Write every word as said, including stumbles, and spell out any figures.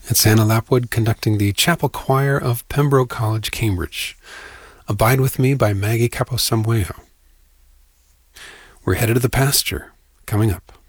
It's Anna Lapwood conducting the chapel choir of Pembroke College, Cambridge. Abide with Me by Maggie Caposamweo. We're headed to the pasture, coming up.